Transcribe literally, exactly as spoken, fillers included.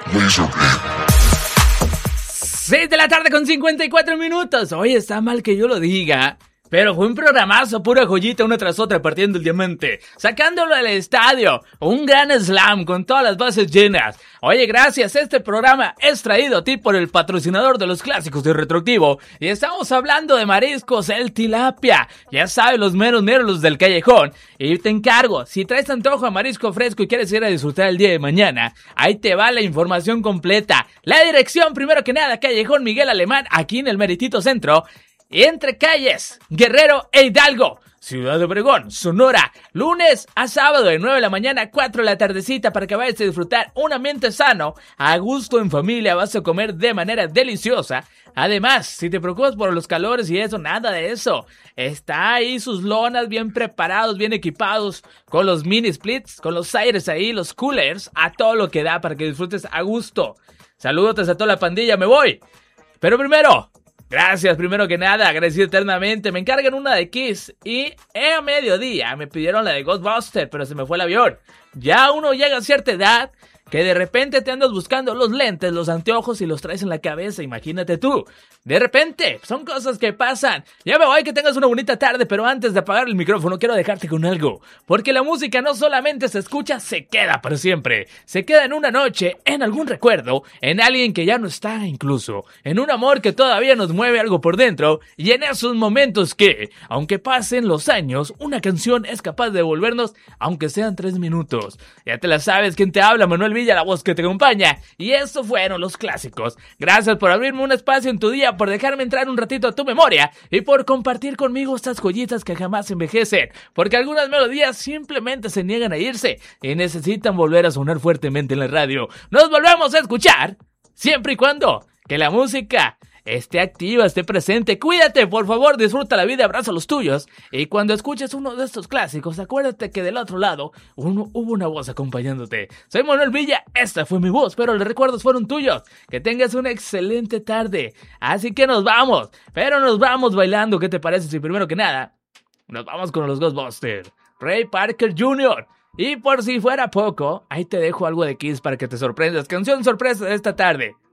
seis de la tarde con cincuenta y cuatro minutos. Oye, está mal que yo lo diga, pero fue un programazo, pura joyita una tras otra partiendo el diamante, sacándolo del estadio, un gran slam con todas las bases llenas. Oye, gracias, este programa es traído a ti por el patrocinador de los clásicos de Retroactivo, y estamos hablando de mariscos, el tilapia, ya sabes, los meros meros los del callejón. Y te encargo, si traes antojo a marisco fresco y quieres ir a disfrutar el día de mañana, ahí te va la información completa. La dirección, primero que nada, Callejón Miguel Alemán, aquí en el Meritito Centro, entre calles Guerrero e Hidalgo, Ciudad de Obregón, Sonora, lunes a sábado de nueve de la mañana a cuatro de la tardecita para que vayas a disfrutar un ambiente sano, a gusto en familia, vas a comer de manera deliciosa. Además, si te preocupas por los calores y eso, nada de eso. Está ahí sus lonas bien preparados, bien equipados, con los mini splits, con los aires ahí, los coolers, a todo lo que da para que disfrutes a gusto. Saludos a toda la pandilla, me voy. Pero primero, gracias, primero que nada, agradecido eternamente. Me encargan una de Kiss y a mediodía me pidieron la de Ghostbuster, pero se me fue el avión. Ya uno llega a cierta edad que de repente te andas buscando los lentes, los anteojos y los traes en la cabeza, imagínate tú. De repente, son cosas que pasan. Ya me voy, que tengas una bonita tarde, pero antes de apagar el micrófono quiero dejarte con algo. Porque la música no solamente se escucha, se queda para siempre. Se queda en una noche, en algún recuerdo, en alguien que ya no está incluso, en un amor que todavía nos mueve algo por dentro, y en esos momentos que, aunque pasen los años, una canción es capaz de devolvernos, aunque sean tres minutos. Ya te la sabes, ¿quién te habla? Manuel Villa, la voz que te acompaña. Y estos fueron los clásicos. Gracias por abrirme un espacio en tu día, por dejarme entrar un ratito a tu memoria y por compartir conmigo estas joyitas que jamás envejecen, porque algunas melodías simplemente se niegan a irse y necesitan volver a sonar fuertemente en la radio. Nos volvemos a escuchar siempre y cuando que la música esté activa, esté presente. Cuídate, por favor, disfruta la vida, abraza a los tuyos. Y cuando escuches uno de estos clásicos, acuérdate que del otro lado uno, hubo una voz acompañándote. Soy Manuel Villa, esta fue mi voz, pero los recuerdos fueron tuyos. Que tengas una excelente tarde. Así que nos vamos, pero nos vamos bailando. ¿Qué te parece si primero que nada nos vamos con los Ghostbusters? Ray Parker junior Y por si fuera poco, ahí te dejo algo de Kiss para que te sorprendas. Canción sorpresa de esta tarde.